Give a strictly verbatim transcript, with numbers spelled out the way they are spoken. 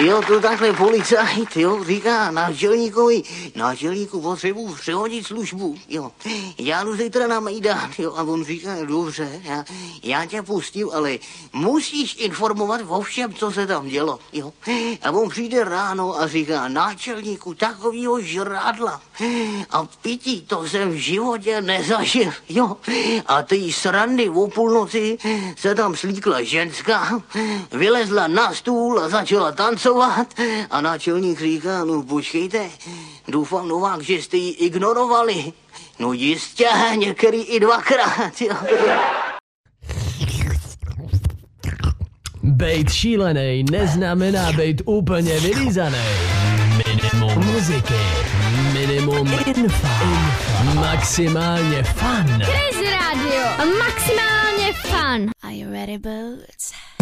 Jo, to takhle policajt, jo, říká náčelníkovi, náčelníku potřebuji přehodit službu, jo. Já jdu zítra na Majdán, jo, a on říká, dobře, já, já tě pustím, ale musíš informovat o všem, co se tam dělo, jo. A on přijde ráno a říká, náčelníku, takovýho žrádla a pití, to jsem v životě nezažil, jo. A ty srandy o půlnoci se tam slíkla ženská, vylezla na stůl a začala tancovat a náčelník říká, no počkejte, doufám, Novák, že jste ji ignorovali. No jistě, některý i dvakrát, jo. Bejt šílenej neznamená bejt úplně vylízanej. Minimum muziky, minimum infa, maximálně fun. Crazy Radio, maximálně fun. Are you ready, birds?